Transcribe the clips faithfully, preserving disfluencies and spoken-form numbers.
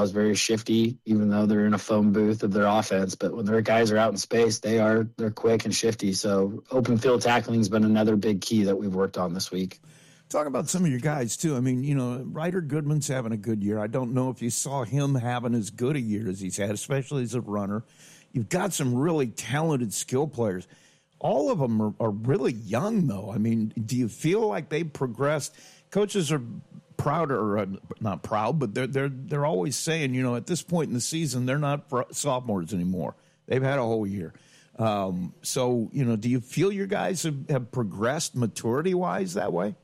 is very shifty, even though they're in a phone booth of their offense. But when their guys are out in space, they are they're quick and shifty. So open field tackling has been another big key that we've worked on this week. Talk about some of your guys, too. I mean, you know, Ryder Goodman's having a good year. I don't know if you saw him having as good a year as he's had, especially as a runner. You've got some really talented skill players. All of them are, are really young, though. I mean, do you feel like they've progressed? Coaches are proud, or uh, not proud, but they're, they're, they're always saying, you know, at this point in the season, they're not sophomores anymore. They've had a whole year. Um, so, you know, do you feel your guys have, have progressed maturity-wise that way?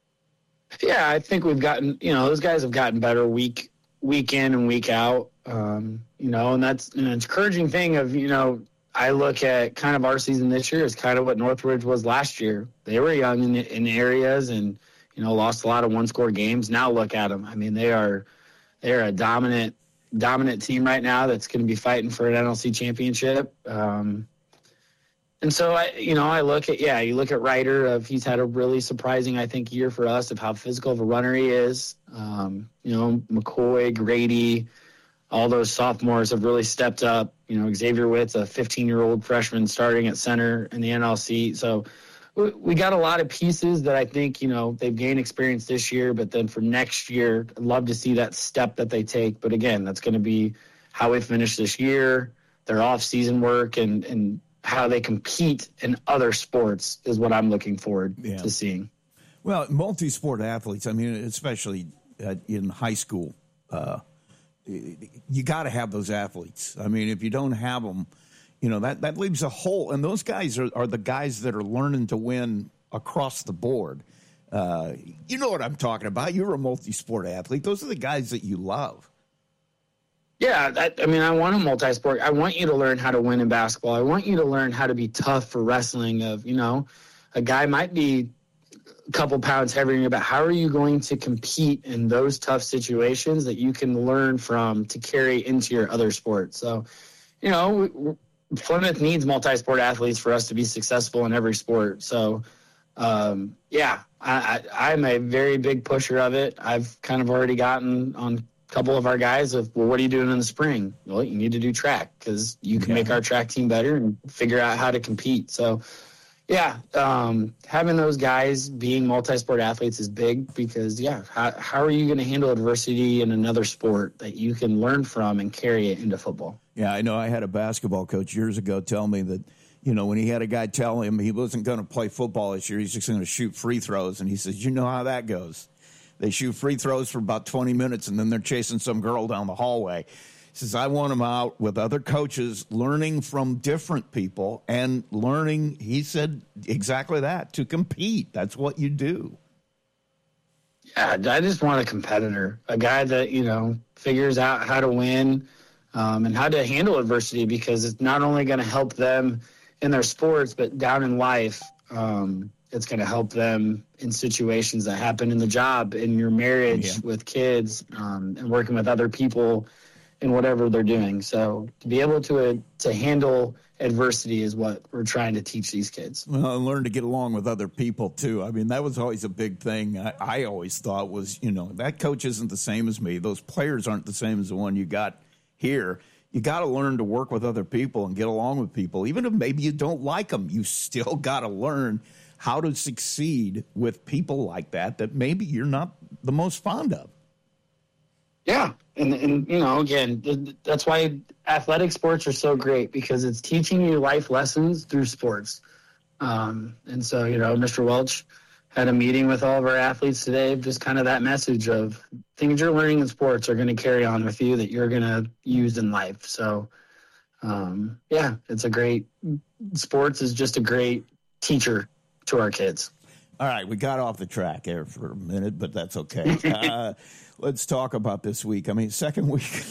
Yeah, I think we've gotten, you know, those guys have gotten better week week in and week out. Um, you know, and that's an encouraging thing of, you know, I look at kind of our season this year as kind of what Northridge was last year. They were young in, in areas and, you know, lost a lot of one-score games. Now look at them. I mean, they are they're a dominant dominant team right now that's going to be fighting for an N L C championship. Um, and so, I, you know, I look at, yeah, you look at Ryder. Of he's had a really surprising, I think, year for us of how physical of a runner he is. Um, you know, McCoy, Grady, all those sophomores have really stepped up. You know, Xavier Witt's a fifteen-year-old freshman starting at center in the N L C. So we, we got a lot of pieces that I think, you know, they've gained experience this year. But then for next year, I'd love to see that step that they take. But, again, that's going to be how we finish this year, their off-season work, and, and how they compete in other sports is what I'm looking forward yeah. to seeing. Well, multi-sport athletes, I mean, especially uh, in high school, uh, you got to have those athletes. I mean, if you don't have them, you know, that, that leaves a hole. And those guys are, are the guys that are learning to win across the board. Uh, you know what I'm talking about. You're a multi-sport athlete. Those are the guys that you love. Yeah, that, I mean, I want a multi-sport. I want you to learn how to win in basketball. I want you to learn how to be tough for wrestling. Of, you know, a guy might be a couple pounds heavier, but how are you going to compete in those tough situations that you can learn from to carry into your other sports? So, you know, Plymouth needs multi-sport athletes for us to be successful in every sport. So, um, yeah, I, I, I'm a very big pusher of it. I've kind of already gotten on couple of our guys of, well, what are you doing in the spring? Well, you need to do track because you can yeah. make our track team better and figure out how to compete. So, yeah, um, having those guys being multi-sport athletes is big because, yeah, how, how are you going to handle adversity in another sport that you can learn from and carry it into football? Yeah, I know I had a basketball coach years ago tell me that, you know, when he had a guy tell him he wasn't going to play football this year, he's just going to shoot free throws. And he says, you know how that goes. They shoot free throws for about twenty minutes, and then they're chasing some girl down the hallway. He says, I want them out with other coaches, learning from different people and learning, he said, exactly that, to compete. That's what you do. Yeah, I just want a competitor, a guy that, you know, figures out how to win um, and how to handle adversity because it's not only going to help them in their sports, but down in life. Um It's going to help them in situations that happen in the job, in your marriage, yeah. with kids, um, and working with other people in whatever they're doing. So to be able to uh, to handle adversity is what we're trying to teach these kids. Well, and learn to get along with other people, too. I mean, that was always a big thing. I, I always thought was, you know, that coach isn't the same as me. Those players aren't the same as the one you got here. You got to learn to work with other people and get along with people. Even if maybe you don't like them, you still got to learn how to succeed with people like that that maybe you're not the most fond of. Yeah, and, and you know, again, that's why athletic sports are so great because it's teaching you life lessons through sports. Um, and so, you know, Mister Welch had a meeting with all of our athletes today, just kind of that message of things you're learning in sports are going to carry on with you that you're going to use in life. So, um, yeah, it's a great – sports is just a great teacher to our kids. All right, we got off the track there for a minute, but that's okay. uh, let's talk about this week. I mean, second week,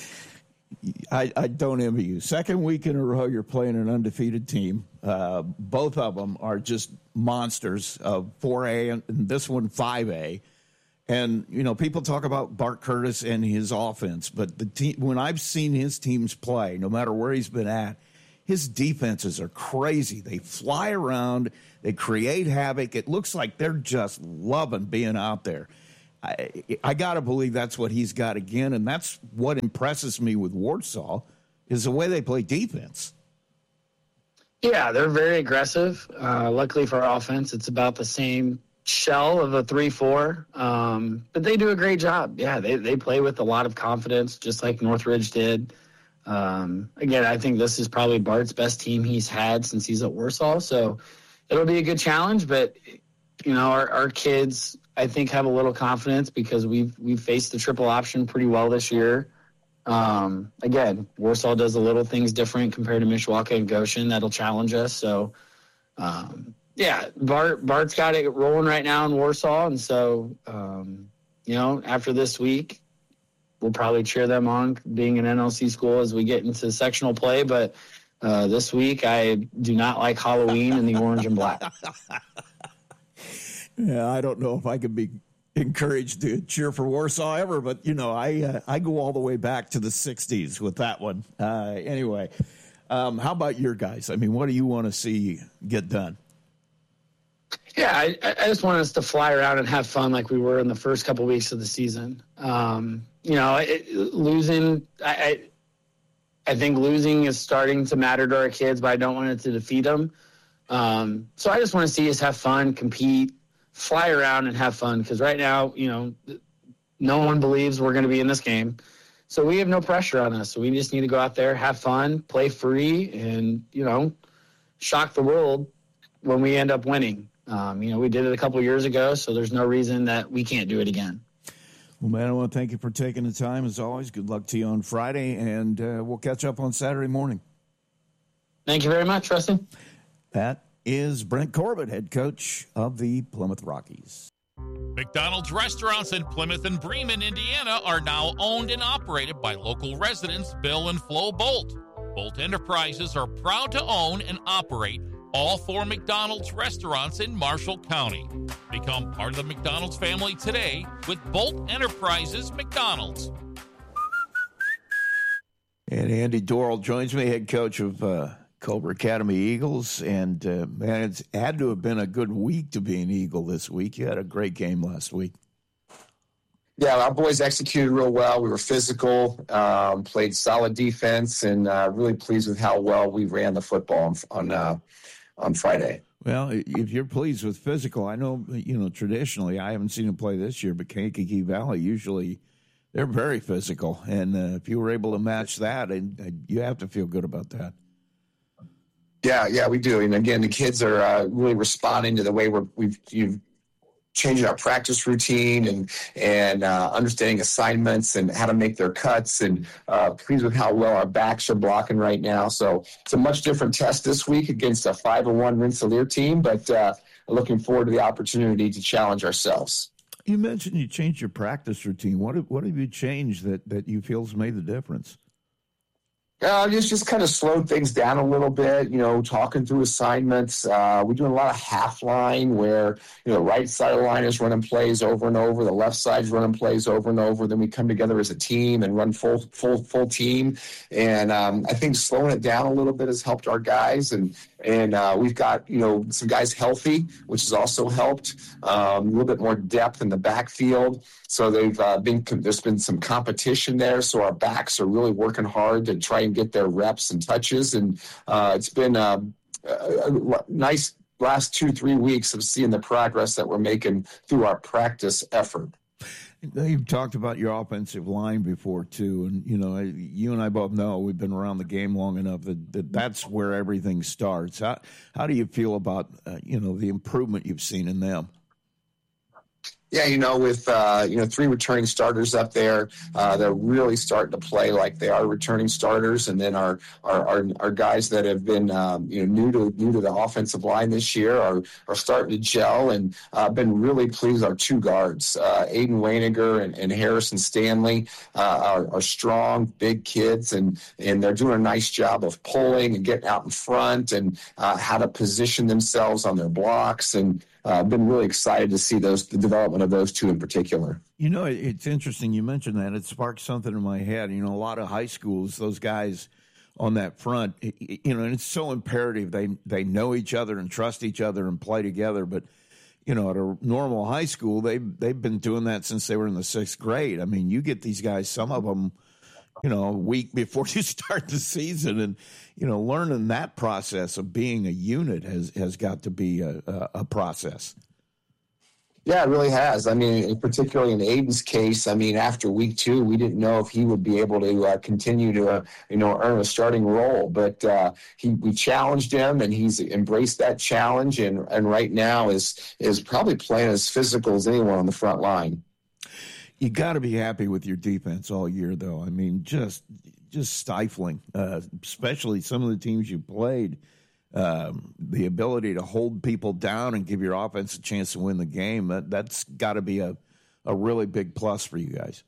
I, I don't envy you. Second week in a row, you're playing an undefeated team. Uh, both of them are just monsters of four A and this one five A. And, you know, people talk about Bart Curtis and his offense, but the team, when I've seen his teams play, no matter where he's been at, his defenses are crazy. They fly around. They create havoc. It looks like they're just loving being out there. I, I got to believe that's what he's got again, and that's what impresses me with Warsaw is the way they play defense. Yeah, they're very aggressive. Uh, luckily for our offense, it's about the same shell of a three four, um, but they do a great job. Yeah, they, they play with a lot of confidence, just like Northridge did. Um, again, I think this is probably Bart's best team he's had since he's at Warsaw, so it'll be a good challenge, but you know, our, our kids, I think, have a little confidence because we've we've faced the triple option pretty well this year. Um, again, Warsaw does a little things different compared to Mishawaka and Goshen. That'll challenge us. So, um, yeah, Bart Bart's got it rolling right now in Warsaw, and so um, you know, after this week, we'll probably cheer them on, being an N L C school, as we get into sectional play. But uh, this week, I do not like Halloween and the orange and black. Yeah, I don't know if I could be encouraged to cheer for Warsaw ever, but, you know, I uh, I go all the way back to the sixties with that one. Uh, anyway, um, how about your guys? I mean, what do you want to see get done? Yeah, I, I just want us to fly around and have fun like we were in the first couple weeks of the season. Um, you know, it, losing, I, I I think losing is starting to matter to our kids, but I don't want it to defeat them. Um, so I just want to see us have fun, compete, fly around and have fun, because right now, you know, no one believes we're going to be in this game. So we have no pressure on us. So we just need to go out there, have fun, play free, and, you know, shock the world when we end up winning. Um, you know, we did it a couple years ago, so there's no reason that we can't do it again. Well, man, I want to thank you for taking the time, as always. Good luck to you on Friday, and uh, we'll catch up on Saturday morning. Thank you very much, Rusty. That is Brent Corbett, head coach of the Plymouth Rockies. McDonald's restaurants in Plymouth and Bremen, Indiana are now owned and operated by local residents Bill and Flo Bolt. Bolt Enterprises are proud to own and operate all four McDonald's restaurants in Marshall County. Become part of the McDonald's family today with Bolt Enterprises McDonald's. And Andy Dorrell joins me, head coach of uh, Cobra Academy Eagles. And, uh, man, it's had to have been a good week to be an Eagle this week. You had a great game last week. Yeah, our boys executed real well. We were physical, um, played solid defense, and uh, really pleased with how well we ran the football on, on uh, on Friday. Well, if you're pleased with physical, I know, you know, traditionally, I haven't seen them play this year, but Kankakee Valley, usually they're very physical. And uh, if you were able to match that, and, and you have to feel good about that. Yeah, yeah, we do. And again, the kids are uh, really responding to the way we're, we've, you've, changing our practice routine and and uh, understanding assignments and how to make their cuts, and uh, pleased with how well our backs are blocking right now. So it's a much different test this week against a five and one Rensselaer team, but uh, looking forward to the opportunity to challenge ourselves. You mentioned you changed your practice routine. What have, what have you changed that, that you feel has made the difference? Uh, just just kind of slowed things down a little bit, you know, talking through assignments. Uh, we're doing a lot of half line where, you know, the right side of the line is running plays over and over. The left side's running plays over and over. Then we come together as a team and run full, full, full team. And um, I think slowing it down a little bit has helped our guys. And, and uh, we've got, you know, some guys healthy, which has also helped. Um, a little bit more depth in the backfield. So they've uh, been, there's been some competition there. So our backs are really working hard to try and get their reps and touches. And uh, it's been um, a, a nice last two, three weeks of seeing the progress that we're making through our practice effort. You've talked about your offensive line before, too. And, you know, you and I both know we've been around the game long enough that, that that's where everything starts. How, how do you feel about, uh, you know, the improvement you've seen in them? Yeah, you know, with, uh, you know, three returning starters up there, uh, they're really starting to play like they are returning starters. And then our our, our, our guys that have been, um, you know, new to new to the offensive line this year are are starting to gel. And I've uh, been really pleased. Our two guards, uh, Aiden Wainiger and, and Harrison Stanley, uh, are, are strong, big kids. And, and they're doing a nice job of pulling and getting out in front and uh, how to position themselves on their blocks. And I've uh, been really excited to see those the development of those two in particular. You know, it's interesting you mentioned that. It sparked something in my head. You know, a lot of high schools, those guys on that front, you know, and it's so imperative they they know each other and trust each other and play together. But you know, at a normal high school, they've, they've been doing that since they were in the sixth grade. I mean, you get these guys, some of them, you know, a week before you start the season, and, you know, learning that process of being a unit has, has got to be a, a, a process. Yeah, it really has. I mean, particularly in Aiden's case, I mean, after week two, we didn't know if he would be able to uh, continue to, uh, you know, earn a starting role. But uh, he, we challenged him, and he's embraced that challenge. And, and right now is is probably playing as physical as anyone on the front line. You got to be happy with your defense all year, though. I mean, just just stifling, uh, especially some of the teams you played. Um, the ability to hold people down and give your offense a chance to win the game, that, that's got to be a, a really big plus for you guys.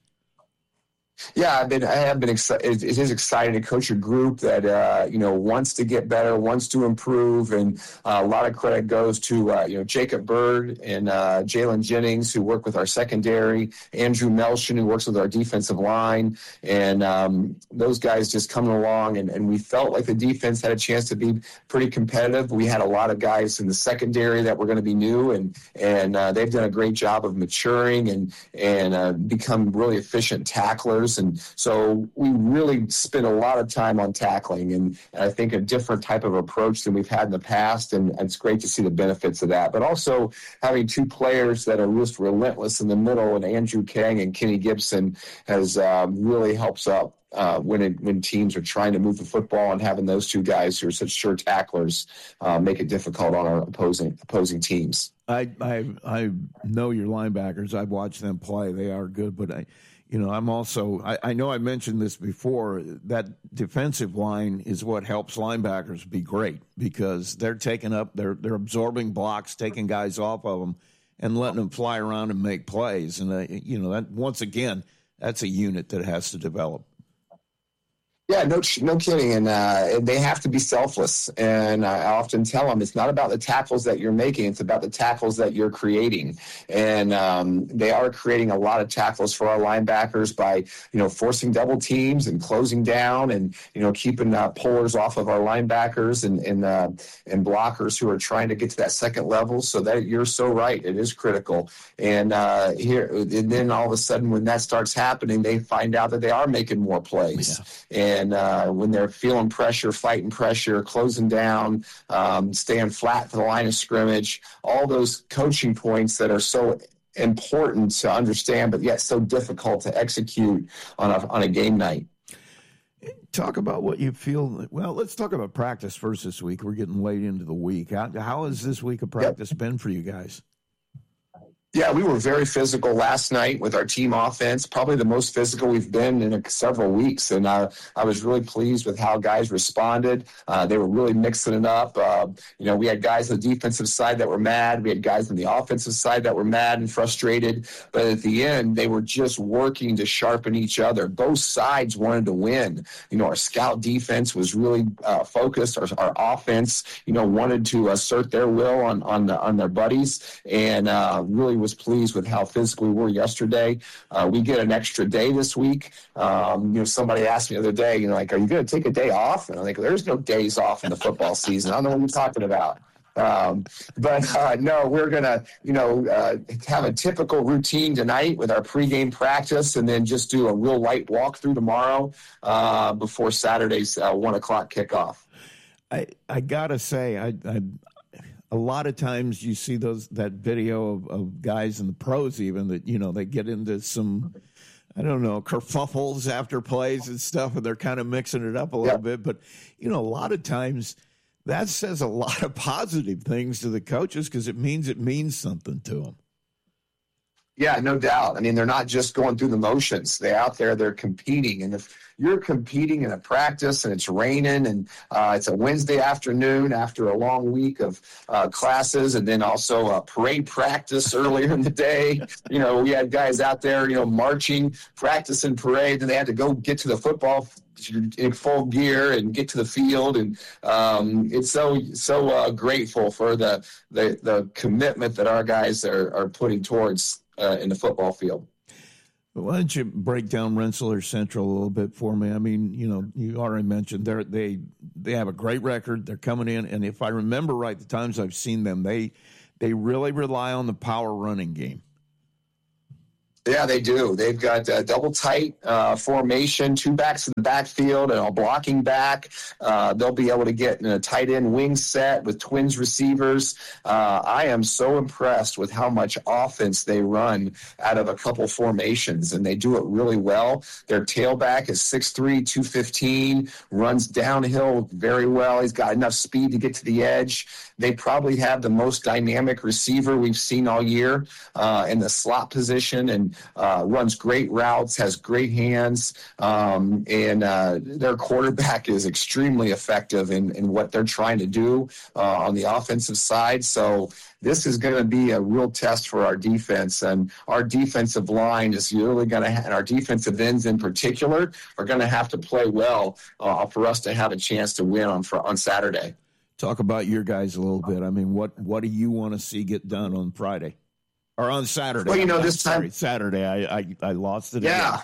Yeah, I've been. I have been excited. It is exciting to coach a group that uh, you know wants to get better, wants to improve, and uh, a lot of credit goes to uh, you know Jacob Bird and uh, Jalen Jennings, who work with our secondary, Andrew Melshin, who works with our defensive line, and um, those guys just coming along, and, and we felt like the defense had a chance to be pretty competitive. We had a lot of guys in the secondary that were going to be new, and and uh, they've done a great job of maturing and and uh, become really efficient tacklers. And so we really spend a lot of time on tackling, and, and I think a different type of approach than we've had in the past, and, and it's great to see the benefits of that. But also having two players that are just relentless in the middle, and Andrew Kang and Kenny Gibson has um, really helps out uh, when it, when teams are trying to move the football, and having those two guys who are such sure tacklers uh, make it difficult on our opposing opposing teams. I, I I know your linebackers. I've watched them play. They are good, but I. You know, I'm also, I, I know I mentioned this before, that defensive line is what helps linebackers be great, because they're taking up, they're they're absorbing blocks, taking guys off of them, and letting them fly around and make plays. And, uh, you know, that once again, that's a unit that has to develop. Yeah, no, no kidding. And uh, they have to be selfless. And I often tell them it's not about the tackles that you're making. It's about the tackles that you're creating. And um, they are creating a lot of tackles for our linebackers by, you know, forcing double teams and closing down, and, you know, keeping uh, pullers off of our linebackers and, and, uh, and blockers who are trying to get to that second level. So that you're so right. It is critical. And uh, here, and then all of a sudden when that starts happening, they find out that they are making more plays. Yeah. And And uh, when they're feeling pressure, fighting pressure, closing down, um, staying flat for the line of scrimmage, all those coaching points that are so important to understand, but yet so difficult to execute on a, on a game night. Talk about what you feel. Well, let's talk about practice first this week. We're getting late into the week. How, how has this week of practice yep. been for you guys? Yeah, we were very physical last night with our team offense, probably the most physical we've been in a, several weeks. And uh, I was really pleased with how guys responded. Uh, they were really mixing it up. Uh, you know, we had guys on the defensive side that were mad. We had guys on the offensive side that were mad and frustrated. But at the end, they were just working to sharpen each other. Both sides wanted to win. You know, our scout defense was really uh, focused. Our, our offense, you know, wanted to assert their will on on, the, on their buddies, and uh, really was pleased with how physical we were yesterday. Uh, we get an extra day this week. Um, you know, somebody asked me the other day, you know, like, are you going to take a day off? And I'm like, there's no days off in the football season. I don't know what you're talking about. Um, but uh, no, we're going to, you know, uh, have a typical routine tonight with our pregame practice, and then just do a real light walkthrough tomorrow uh, before Saturday's uh, one o'clock kickoff. I, I got to say, I, I a lot of times you see those that video of, of guys in the pros even that, you know, they get into some, I don't know, kerfuffles after plays and stuff, and they're kind of mixing it up a little yeah. bit. But, you know, a lot of times that says a lot of positive things to the coaches, because it means it means something to them. Yeah, no doubt. I mean, they're not just going through the motions. They're out there, they're competing. And if you're competing in a practice and it's raining, and uh, it's a Wednesday afternoon after a long week of uh, classes, and then also a parade practice earlier in the day, you know, we had guys out there, you know, marching, practicing parade, and they had to go get to the football in full gear and get to the field. And um, it's so, so uh, grateful for the, the, the commitment that our guys are, are putting towards Uh, in the football field. Why don't you break down Rensselaer Central a little bit for me? I mean, you know, you already mentioned they they they have a great record. They're coming in, and if I remember right, the times I've seen them, they they really rely on the power running game. Yeah, they do. They've got a double tight uh, formation, two backs in the backfield, and a blocking back. Uh, they'll be able to get in a tight end wing set with twins receivers. Uh, I am so impressed with how much offense they run out of a couple formations, and they do it really well. Their tailback is six three, two fifteen, runs downhill very well. He's got enough speed to get to the edge. They probably have the most dynamic receiver we've seen all year uh, in the slot position, and uh, runs great routes, has great hands, um, and uh, their quarterback is extremely effective in, in what they're trying to do uh, on the offensive side. So this is going to be a real test for our defense, and our defensive line is really going to, ha- and our defensive ends in particular, are going to have to play well uh, for us to have a chance to win on for, on Saturday. Talk about your guys a little bit. I mean, what, what do you want to see get done on Friday or on Saturday? Well, you know, I'm this sorry, time Saturday, I, I, I lost it. Yeah.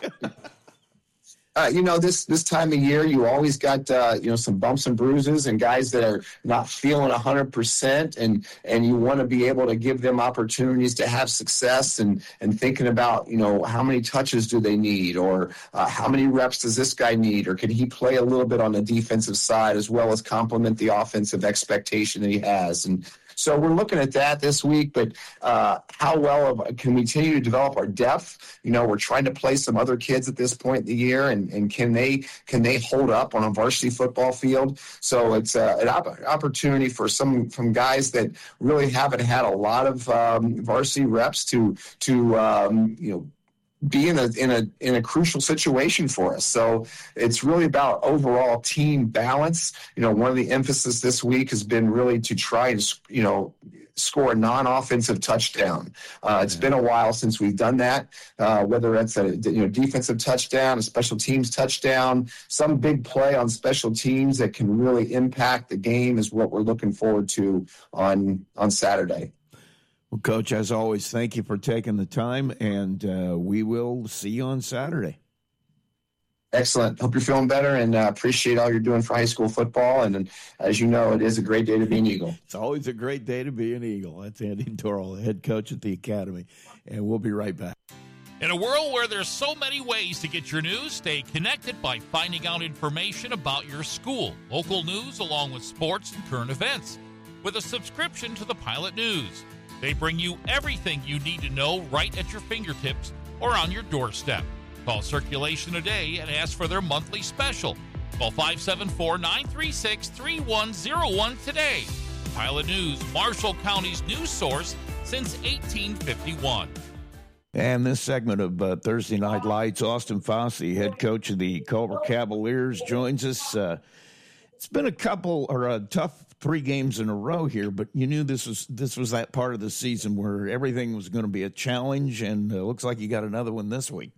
Uh, you know, this this time of year, you always got, uh, you know, some bumps and bruises and guys that are not feeling one hundred percent, and and you want to be able to give them opportunities to have success, and, and thinking about, you know, how many touches do they need, or uh, how many reps does this guy need, or can he play a little bit on the defensive side as well as complement the offensive expectation that he has. And so we're looking at that this week, but uh, how well of, can we continue to develop our depth? You know, we're trying to play some other kids at this point in the year, and, and can they can they hold up on a varsity football field? So it's uh, an op- opportunity for some from guys that really haven't had a lot of um, varsity reps to to um, you know. be in a in a in a crucial situation for us. So it's really about overall team balance. You know, one of the emphasis this week has been really to try to, you know, score a non-offensive touchdown. Uh, it's yeah. been a while since we've done that, uh, whether it's a you know defensive touchdown, a special teams touchdown, some big play on special teams that can really impact the game is what we're looking forward to on on Saturday. Well, Coach, as always, thank you for taking the time, and uh, we will see you on Saturday. Excellent. Hope you're feeling better, and uh, appreciate all you're doing for high school football. And, and as you know, it is a great day to be an Eagle. It's always a great day to be an Eagle. That's Andy Dorrell, the head coach at the Academy, and we'll be right back. In a world where there's so many ways to get your news, stay connected by finding out information about your school, local news, along with sports and current events, with a subscription to the Pilot News. They bring you everything you need to know right at your fingertips or on your doorstep. Call Circulation today and ask for their monthly special. Call five seven four, nine three six, three one zero one today. Pilot News, Marshall County's news source since eighteen fifty-one. And this segment of uh, Thursday Night Lights, Austin Fossey, head coach of the Culver Cavaliers, joins us. Uh, it's been a couple or a tough three games in a row here, but you knew this was this was that part of the season where everything was going to be a challenge, and it looks like you got another one this week.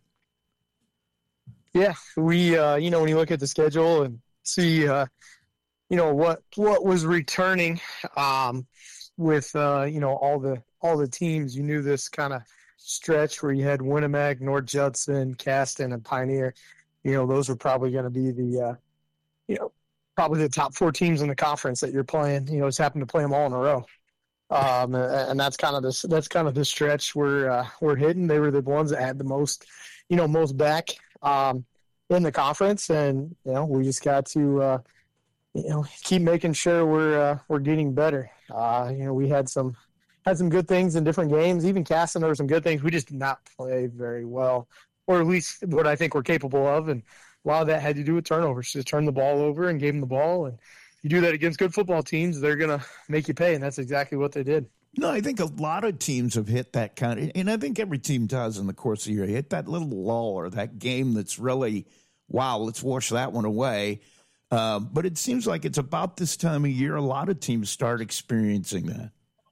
Yeah, we uh, you know, when you look at the schedule and see uh, you know what what was returning um, with uh, you know all the all the teams, you knew this kind of stretch where you had Winnemac, North Judson, Caston, and Pioneer. You know, those were probably going to be the uh, you know. probably the top four teams in the conference that you're playing. You know, just happen to play them all in a row, um, and that's kind of this. That's kind of the stretch we're uh, we're hitting. They were the ones that had the most, you know, most back um, in the conference, and you know, we just got to, uh, you know, keep making sure we're uh, we're getting better. Uh, you know, we had some had some good things in different games. Even Caston, there were some good things. We just did not play very well, or at least what I think we're capable of, and a lot of that had to do with turnovers. Just turn the ball over and gave them the ball. And you do that against good football teams, they're going to make you pay, and that's exactly what they did. No, I think a lot of teams have hit that kind of – and I think every team does in the course of the year. Hit that little lull or that game that's really, wow, let's wash that one away. Uh, but it seems like it's about this time of year a lot of teams start experiencing that.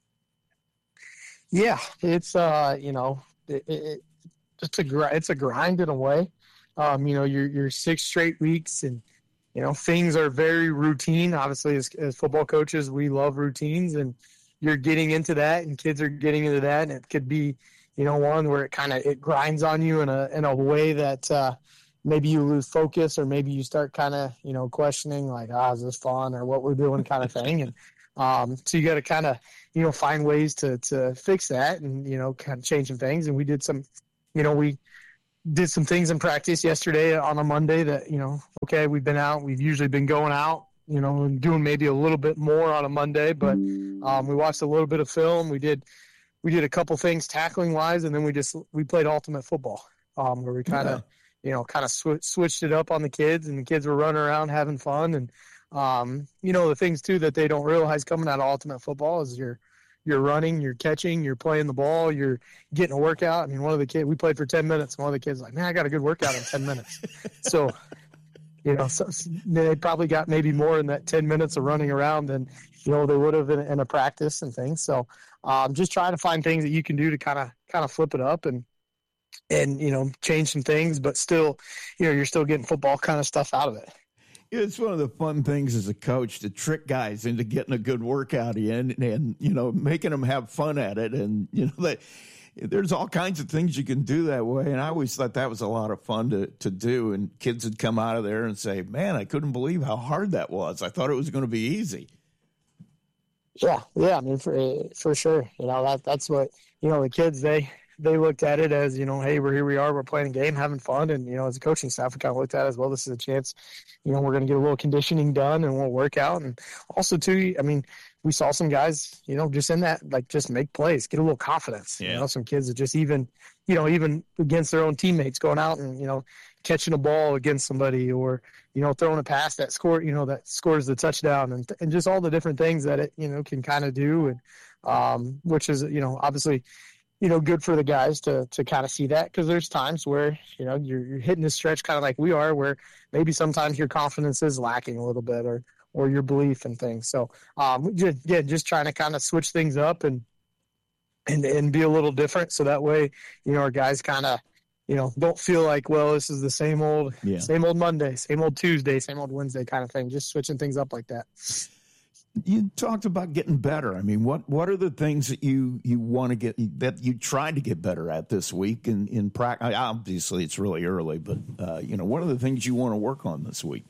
Yeah, it's, uh, you know, it, it, it's, a, it's a grind in a way. Um, you know, you're, you're six straight weeks, and, you know, things are very routine. Obviously, as, as football coaches, we love routines, and you're getting into that, and kids are getting into that, and it could be, you know, one where it kind of it grinds on you in a in a way that uh, maybe you lose focus, or maybe you start kind of, you know, questioning like, ah, is this fun or what we're doing kind of thing. And um, so you got to kind of, you know, find ways to, to fix that and, you know, kind of change some things. And we did some, you know, we did some things in practice yesterday on a Monday that, you know, okay, we've been out, we've usually been going out, you know, and doing maybe a little bit more on a Monday, but um, we watched a little bit of film. We did, we did a couple things tackling wise, and then we just, we played ultimate football um, where we kind of, yeah. you know, kind of sw- switched it up on the kids, and the kids were running around having fun. And, um, you know, the things too that they don't realize coming out of ultimate football is you're, you're running, you're catching, you're playing the ball, you're getting a workout. I mean, one of the kids, we played for ten minutes. One of the kids was like, man, I got a good workout in ten minutes. So, you know, so they probably got maybe more in that ten minutes of running around than, you know, they would have in, in a practice and things. So um, just trying to find things that you can do to kind of kind of flip it up and, and, you know, change some things, but still, you know, you're still getting football kind of stuff out of it. It's one of the fun things as a coach to trick guys into getting a good workout in and, and you know, making them have fun at it. And, you know, that there's all kinds of things you can do that way. And I always thought that was a lot of fun to, to do. And kids would come out of there and say, man, I couldn't believe how hard that was. I thought it was going to be easy. Yeah. Yeah. I mean, for, for sure. You know, that, that's what, you know, the kids, they, they looked at it as, you know, hey, we're here, we are, we're playing a game, having fun. And, you know, as a coaching staff, we kind of looked at it as, well, this is a chance, you know, we're going to get a little conditioning done and we'll work out. And also too, I mean, we saw some guys, you know, just in that, like, just make plays, get a little confidence. Yeah. You know, some kids that just even, you know, even against their own teammates going out and, you know, catching a ball against somebody or, you know, throwing a pass that score, you know, that scores the touchdown and, and just all the different things that it, you know, can kind of do. And, um, which is, you know, obviously, you know, good for the guys to to kind of see that, because there's times where, you know, you're, you're hitting this stretch kind of like we are, where maybe sometimes your confidence is lacking a little bit or or your belief in things. So, um, just, yeah, just trying to kind of switch things up and and and be a little different, so that way, you know, our guys kind of, you know, don't feel like, well, this is the same old, yeah. same old Monday, same old Tuesday, same old Wednesday kind of thing. Just switching things up like that. You talked about getting better. I mean, what, what are the things that you, you want to get, that you tried to get better at this week in, in practice? Obviously, it's really early, but, uh, you know, what are the things you want to work on this week?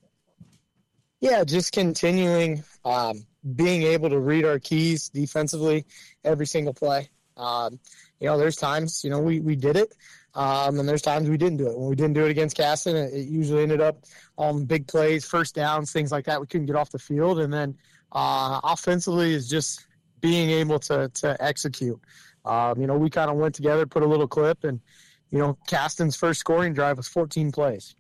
Yeah, just continuing um, being able to read our keys defensively every single play. Um, you know, there's times, you know, we, we did it, um, and there's times we didn't do it. When we didn't do it against Caston, it, it usually ended up on big plays, first downs, things like that. We couldn't get off the field. And then uh, offensively is just being able to to execute. Um, you know, we kind of went together, put a little clip, and, you know, Caston's first scoring drive was fourteen plays,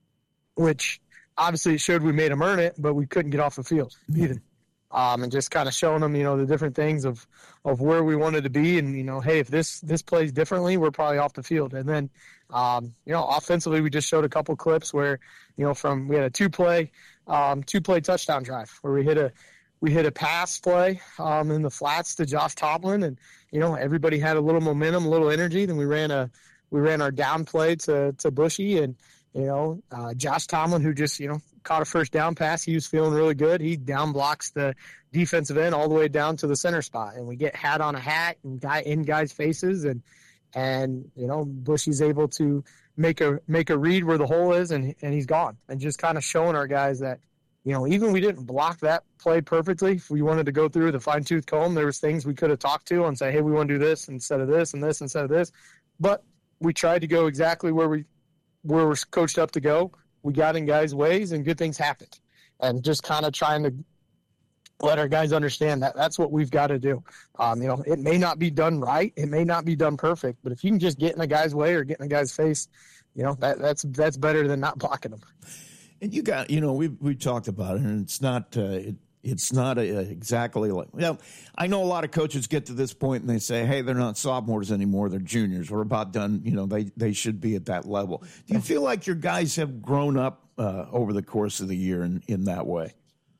which obviously it showed we made them earn it, but we couldn't get off the field either. Um, and just kind of showing them, you know, the different things of, of where we wanted to be. And, you know, hey, if this, this plays differently, we're probably off the field. And then, um, you know, offensively, we just showed a couple clips where, you know, from, we had a two play, um, two play touchdown drive where we hit a, we hit a pass play, um, in the flats to Josh Tomlin, and, you know, everybody had a little momentum, a little energy. Then we ran a, we ran our down play to, to Bushy, and, you know, uh, Josh Tomlin, who just, you know, caught a first down pass. He was feeling really good. He down blocks the defensive end all the way down to the center spot. And we get hat on a hat and guy in guys' faces. And, and, you know, Bushy's able to make a, make a read where the hole is, and, and he's gone. And just kind of showing our guys that, you know, even we didn't block that play perfectly. If we wanted to go through the fine tooth comb, there was things we could have talked to and say, hey, we want to do this instead of this and this instead of this. But we tried to go exactly where we, where we're coached up to go. We got in guys' ways, and good things happened. And just kind of trying to let our guys understand that that's what we've got to do. Um, you know, it may not be done right, it may not be done perfect, but if you can just get in a guy's way or get in a guy's face, you know, that, that's that's better than not blocking them. And you got, you know, we we talked about it, and it's not uh, it, it's not a, exactly like, you know, I know a lot of coaches get to this point and they say, hey, they're not sophomores anymore, they're juniors. We're about done. You know, they, they should be at that level. Do you feel like your guys have grown up uh, over the course of the year in, in that way?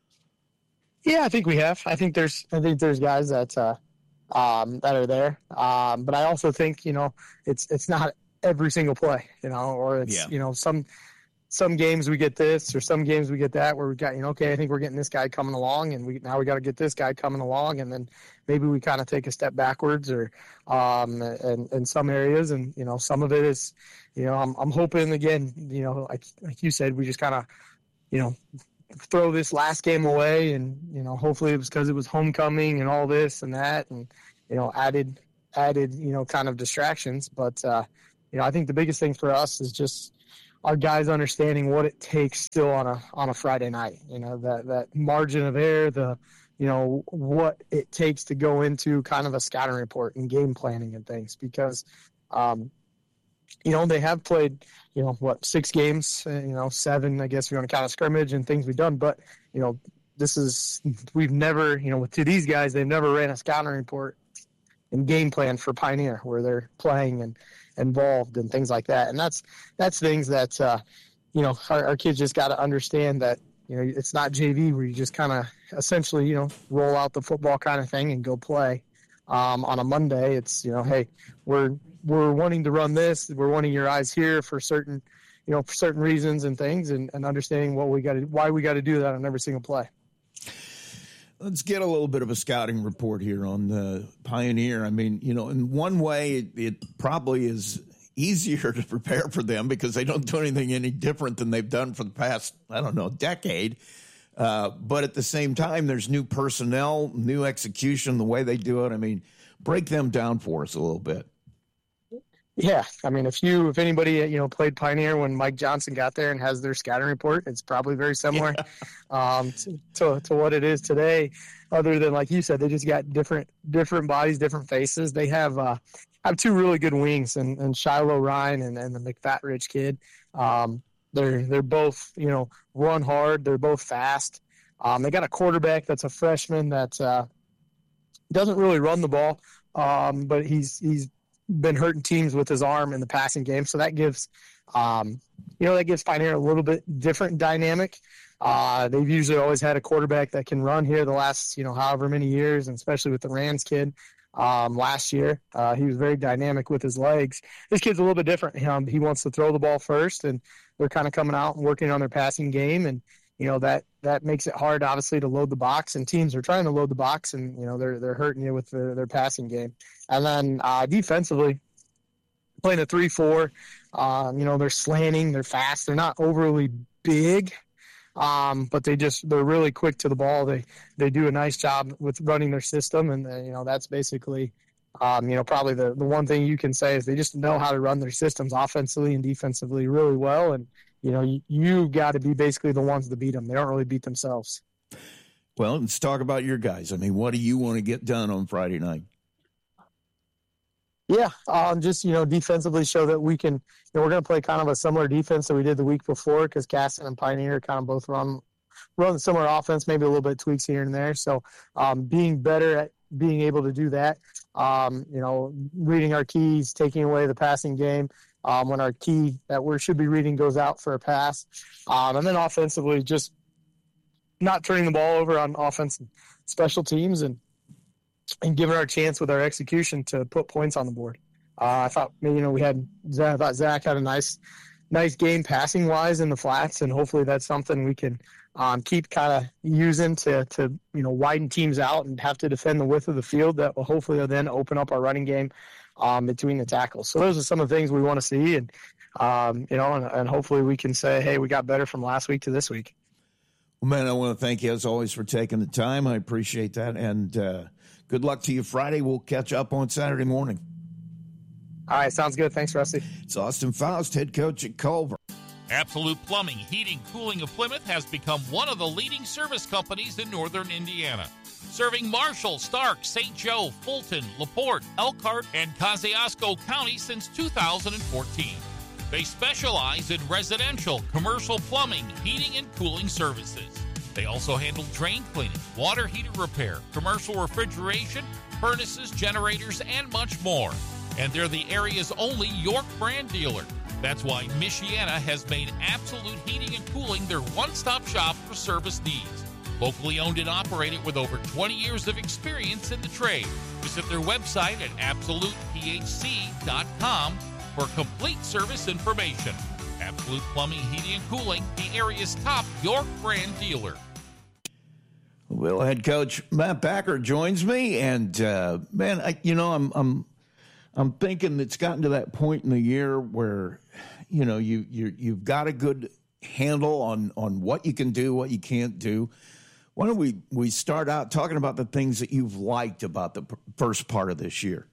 Yeah, I think we have. I think there's, I think there's guys that, uh, um, that are there. Um, but I also think, you know, it's, it's not every single play, you know, or it's, yeah. you know, some, some games we get this, or some games we get that, where we got, you know, okay, I think we're getting this guy coming along, and we now we got to get this guy coming along, and then maybe we kind of take a step backwards, or um, in, in some areas, and you know, some of it is, you know, I'm I'm hoping again, you know, like like you said, we just kind of, you know, throw this last game away. And, you know, hopefully it was because it was homecoming and all this and that and, you know, added, added, you know, kind of distractions. But, uh, you know, I think the biggest thing for us is just our guys understanding what it takes still on a on a Friday night. You know, that, that margin of error, the, you know, what it takes to go into kind of a scouting report and game planning and things. Because, um, you know, they have played, you know, what, six games, uh, you know, seven, I guess if you want to count a scrimmage and things we've done. But, you know, this is, we've never, you know, to these guys, they've never ran a scouting report and game plan for Pioneer where they're playing and involved and things like that. And that's, that's things that, uh, you know, our, our kids just got to understand that, you know, it's not J V where you just kind of essentially, you know, roll out the football kind of thing and go play. Um, on a Monday, it's, you know, hey, we're, we're wanting to run this. We're wanting your eyes here for certain, you know, for certain reasons and things, and, and understanding what we got to, why we got to do that on every single play. Let's get a little bit of a scouting report here on the Pioneer. I mean, you know, in one way, it, it probably is easier to prepare for them because they don't do anything any different than they've done for the past, I don't know, decade. Uh, but at the same time, there's new personnel, new execution, the way they do it. I mean, break them down for us a little bit. Yeah, I mean, if you, if anybody, you know, played Pioneer when Mike Johnson got there and has their scouting report, it's probably very similar yeah. um, to, to to what it is today. Other than, like you said, they just got different different bodies, different faces. They have uh, have two really good wings, and, and Shiloh Ryan and, and the McFatridge kid. Um, they're they're both, you know, run hard. They're both fast. Um, they got a quarterback that's a freshman that uh, doesn't really run the ball, um, but he's he's been hurting teams with his arm in the passing game. So that gives, um, you know, that gives Pioneer a little bit different dynamic. Uh, they've usually always had a quarterback that can run here the last, you know, however many years, and especially with the Rams kid um, last year. Uh, he was very dynamic with his legs. This kid's a little bit different. Um, he wants to throw the ball first, and they're kind of coming out and working on their passing game. And, you know, that, that makes it hard, obviously, to load the box, and teams are trying to load the box, and, you know, they're, they're hurting you with their, their passing game. And then uh, defensively, playing a three four, um, you know, they're slanting, they're fast, they're not overly big, um, but they just, they're really quick to the ball. They, they do a nice job with running their system. And, uh, you know, that's basically, um, you know, probably the, the one thing you can say is they just know how to run their systems offensively and defensively really well. And, you know, you, you got to be basically the ones to beat them. They don't really beat themselves. Well, let's talk about your guys. I mean, what do you want to get done on Friday night? Yeah, um, just, you know, defensively show that we can, you know, we're going to play kind of a similar defense that we did the week before, because Caston and Pioneer kind of both run run similar offense, maybe a little bit tweaks here and there. So um, being better at being able to do that, um, you know, reading our keys, taking away the passing game um, when our key that we should be reading goes out for a pass. Um, and then offensively, just not turning the ball over on offense and special teams, and and giving our chance with our execution to put points on the board. Uh, I thought, you know, we had, I thought Zach had a nice, nice game passing wise in the flats, and hopefully that's something we can um, keep kind of using to, to, you know, widen teams out and have to defend the width of the field. That will hopefully then open up our running game um, between the tackles. So those are some of the things we want to see, and, um, you know, and, and hopefully we can say, hey, we got better from last week to this week. Well, man, I want to thank you as always for taking the time. I appreciate that. And, uh, good luck to you Friday. We'll catch up on Saturday morning. All right, sounds good. Thanks, Rusty. It's Austin Faust, head coach at Culver. Absolute Plumbing, Heating, Cooling of Plymouth has become one of the leading service companies in northern Indiana. Serving Marshall, Stark, Saint Joe, Fulton, LaPorte, Elkhart, and Kosciuszko County since two thousand fourteen. They specialize in residential, commercial plumbing, heating, and cooling services. They also handle drain cleaning, water heater repair, commercial refrigeration, furnaces, generators, and much more. And they're the area's only York brand dealer. That's why Michiana has made Absolute Heating and Cooling their one-stop shop for service needs. Locally owned and operated with over twenty years of experience in the trade. Visit their website at absolute p h c dot com for complete service information. Absolute Plumbing, Heating, and Cooling, the area's top York brand dealer. Well, head coach Matt Packer joins me, and uh, man, I, you know, I'm I'm I'm thinking it's gotten to that point in the year where, you know, you you you've got a good handle on on what you can do, what you can't do. Why don't we, we start out talking about the things that you've liked about the p- first part of this year?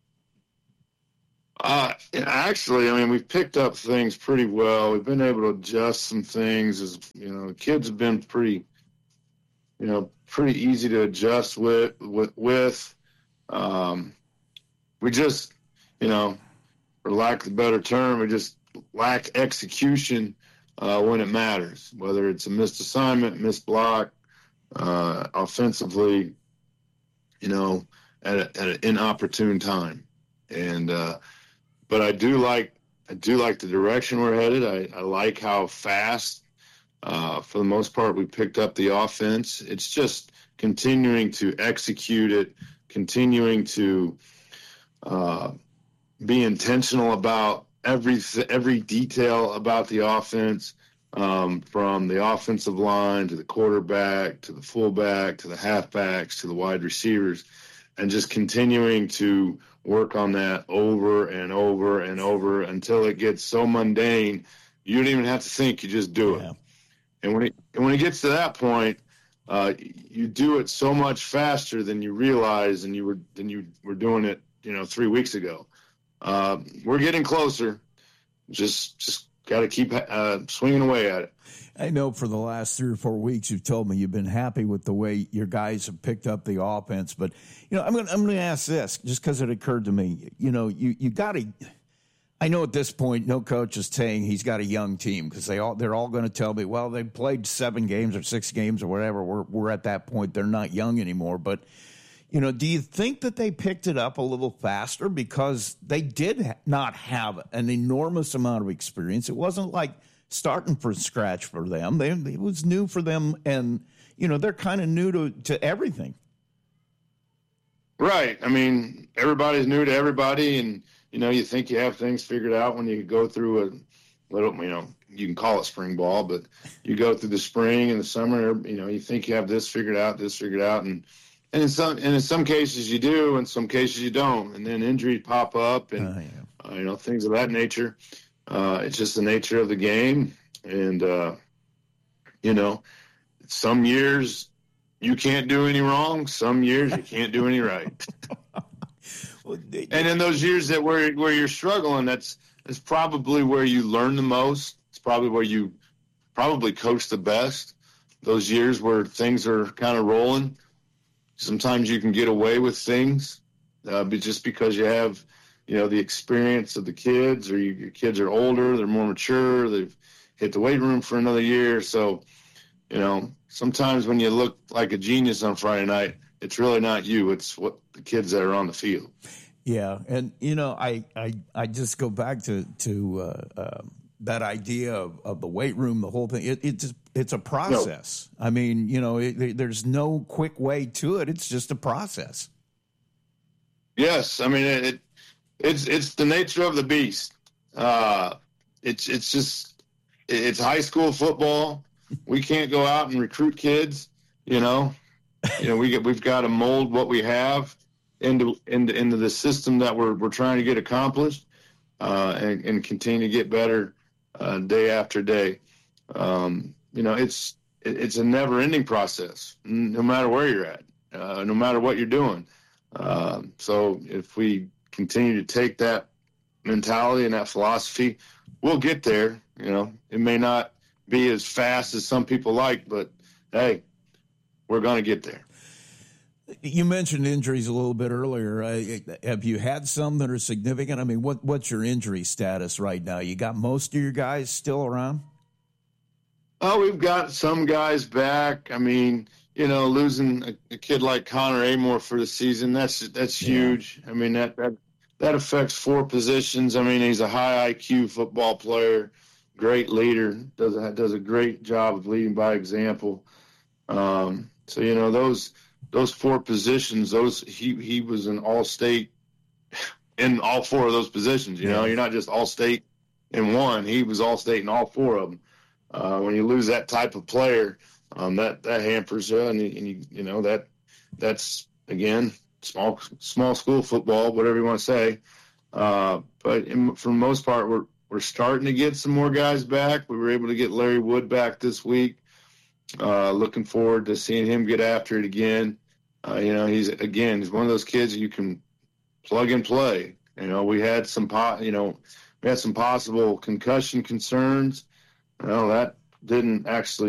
Uh, actually, I mean, we've picked up things pretty well. We've been able to adjust some things. As you know, the kids have been pretty, you know, pretty easy to adjust with. With, with. Um, we just, you know, for lack of a better term, we just lack execution uh, when it matters, whether it's a missed assignment, missed block, uh, offensively, you know, at, a, at an inopportune time. And, uh, but I do like, I do like the direction we're headed. I, I like how fast, uh, for the most part, we picked up the offense. It's just continuing to execute it, continuing to uh, be intentional about every every detail about the offense, um, from the offensive line to the quarterback to the fullback to the halfbacks to the wide receivers, and just continuing to work on that over and over and over until it gets so mundane you don't even have to think, you just do it. Yeah. And when it and when it gets to that point, uh, you do it so much faster than you realize, and you were than you were doing it, you know, three weeks ago. Uh, we're getting closer. Just just got to keep uh, swinging away at it. I know for the last three or four weeks you've told me you've been happy with the way your guys have picked up the offense, but you know I'm going I'm going to ask this just because it occurred to me. You know, you you got to. I know at this point no coach is saying he's got a young team because they all they're all going to tell me, well, they played seven games or six games or whatever. We're we're at that point. They're not young anymore. But you know, do you think that they picked it up a little faster because they did ha- not have an enormous amount of experience? It wasn't like starting from scratch for them. They, it was new for them, and you know they're kind of new to, to everything. Right. I mean, everybody's new to everybody, and you know you think you have things figured out when you go through a little, you know, you can call it spring ball, but you go through the spring and the summer. You know, you think you have this figured out, this figured out, and and in some and in some cases you do, in some cases you don't, and then injuries pop up, and Oh, yeah. uh, you know things of that nature. Uh, it's just the nature of the game. And, uh, you know, some years you can't do any wrong. Some years you can't do any right. Well, they, And in those years that where, where you're struggling, that's, that's probably where you learn the most. It's probably where you probably coach the best. Those years where things are kind of rolling. Sometimes you can get away with things uh, but just because you have – you know, the experience of the kids, or you, your kids are older, they're more mature, they've hit the weight room for another year. So, you know, sometimes when you look like a genius on Friday night, it's really not you, it's what the kids that are on the field. Yeah. And, you know, I, I, I just go back to, to uh, uh, that idea of, of the weight room, the whole thing. It, it's, it's a process. No. I mean, you know, it, there's no quick way to it. It's just a process. Yes. I mean, it, It's it's the nature of the beast. Uh, it's it's just it's high school football. We can't go out and recruit kids. You know, you know we get we've got to mold what we have into into into the system that we're we're trying to get accomplished, uh, and and continue to get better uh, day after day. Um, you know, it's it, it's a never ending process, no matter where you're at, uh, no matter what you're doing. Uh, so if we continue to take that mentality and that philosophy, we'll get there. You know, it may not be as fast as some people like, but hey, we're going to get there. You mentioned injuries a little bit earlier. Uh, have you had some that are significant? I mean, what what's your injury status right now? You got most of your guys still around? Oh, we've got some guys back. I mean, you know, losing a, a kid like Connor Amore for the season, that's that's yeah. huge. I mean, that, that that affects four positions. I mean, he's a high I Q football player, great leader, does a, does a great job of leading by example. Um, so, you know, those those four positions, those he, he was an all-state in all four of those positions. You yeah. know, you're not just all-state in one. He was all-state in all four of them. Uh, when you lose that type of player, Um, that that hampers you, and, and you you know that that's again small small school football, whatever you want to say. Uh, but in, for the most part, we're we're starting to get some more guys back. We were able to get Larry Wood back this week. Uh, looking forward to seeing him get after it again. Uh, you know, he's again, he's one of those kids you can plug and play. You know, we had some, po- you know, we had some possible concussion concerns. Well, that didn't actually